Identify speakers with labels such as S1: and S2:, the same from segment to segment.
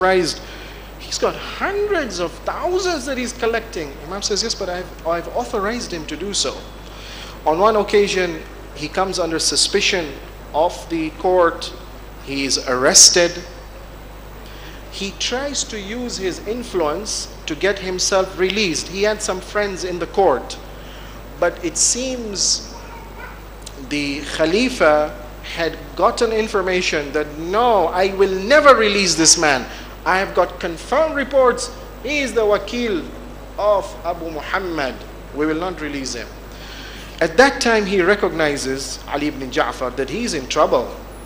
S1: authorized. He's got hundreds of thousands that he's collecting. Imam says, yes, but I've authorized him to do so. On one occasion, he comes under suspicion of the court. He is arrested. He tries to use his influence to get himself released. He had some friends in the court, but it seems the Khalifa had gotten information that, no, I will never release this man. I have got confirmed reports. He is the wakil of Abu Muhammad. We will not release him. At that time, he recognizes Ali ibn Ja'far that he is in trouble.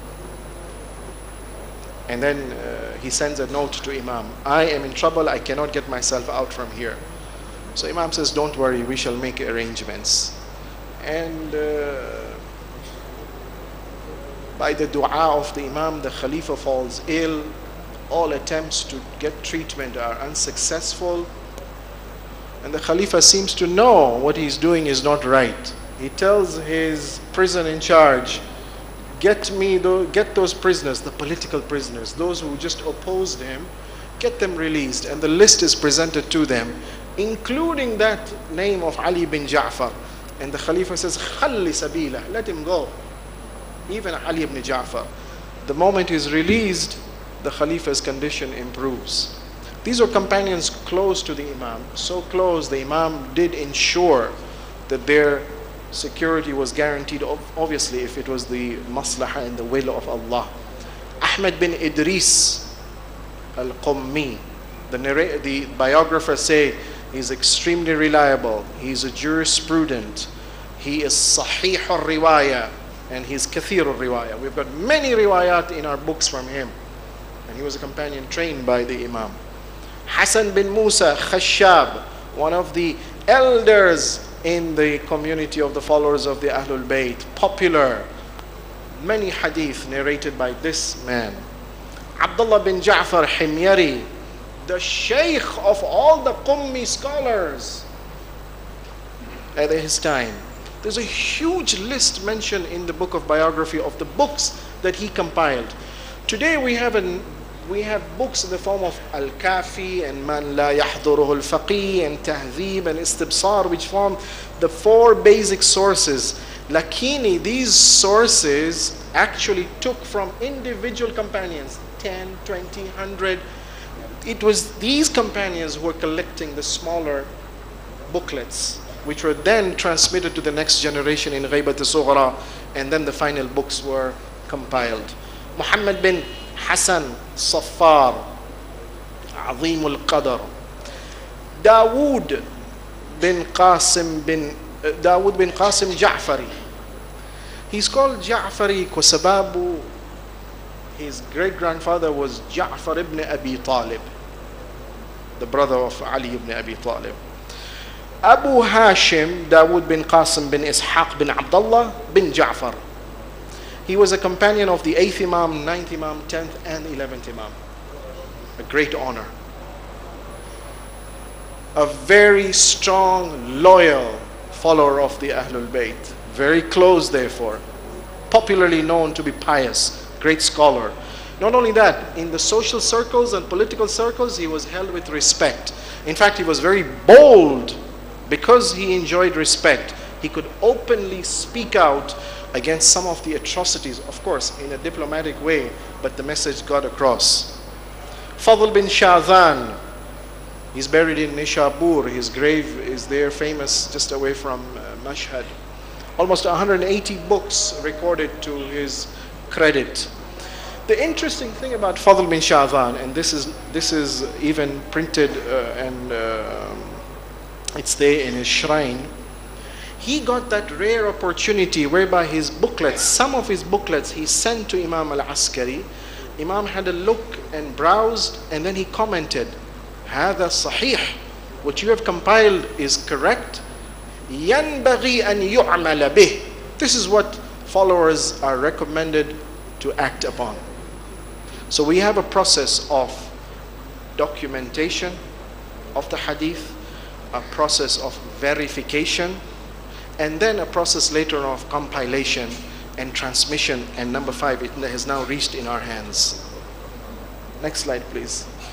S1: And then he sends a note to Imam. I am in trouble. I cannot get myself out from here. So Imam says, don't worry, we shall make arrangements. And by the dua of the Imam, the Khalifa falls ill. All attempts to get treatment are unsuccessful. And the Khalifa seems to know what he's doing is not right. He tells his prison in charge, get those prisoners, the political prisoners, those who just opposed him, get them released. And the list is presented to them, including that name of Ali bin Ja'far. And the Khalifa says, Khalli sabila, let him go. Even Ali ibn Ja'far. The moment he's released, the Khalifa's condition improves. These are companions close to the Imam, so close the Imam did ensure that their security was guaranteed, obviously if it was the maslahah and the will of Allah. Ahmad bin Idris al-Qummi, the biographers say he's extremely reliable, he's a jurisprudent, he is sahih al-riwayah, and he's kathir al-riwayah. We've got many riwayat in our books from him. And he was a companion trained by the Imam. Hassan bin Musa Khashab, one of the elders in the community of the followers of the Ahlul Bayt, popular, many hadith narrated by this man. Abdullah bin Ja'far Himyari, the sheikh of all the Qummi scholars at his time. There's a huge list mentioned in the book of biography of the books that he compiled. Today we have books in the form of Al-Kafi and Man La Yahduruhu Al-Faqih and Tahdeeb and Istibsar, which form the four basic sources. Lakini, these sources actually took from individual companions, 10, 20, 100. It was these companions who were collecting the smaller booklets, which were then transmitted to the next generation in Ghaybat al-Sughra, and then the final books were compiled. Muhammad bin Hassan Saffar, Azim al-Qadr. Dawood bin Qasim Ja'fari. He's called Ja'fari Kusababu. His great-grandfather was Ja'far ibn Abi Talib, the brother of Ali ibn Abi Talib. Abu Hashim, Dawood bin Qasim bin Ishaq bin Abdullah bin Ja'far. He was a companion of the 8th Imam, 9th Imam, 10th and 11th Imam. A great honor. A very strong, loyal follower of the Ahlul Bayt. Very close, therefore. Popularly known to be pious. Great scholar. Not only that, in the social circles and political circles, he was held with respect. In fact, he was very bold because he enjoyed respect. He could openly speak out against some of the atrocities, of course, in a diplomatic way, but the message got across. Fadl bin Shadhan, he's buried in Nishabur. His grave is there, famous, just away from Mashhad. Almost 180 books recorded to his credit. The interesting thing about Fadl bin Shadhan, and this is even printed and it's there in his shrine. He got that rare opportunity whereby his booklets, some of his booklets, he sent to Imam al-Askari. Imam had a look and browsed, and then he commented, "Hada sahih, what you have compiled is correct. Yanbaghi an yu'mala bih." This is what followers are recommended to act upon. So we have a process of documentation of the hadith, a process of verification, and then a process later of compilation and transmission. And number 5, it has now reached in our hands. Next slide, please.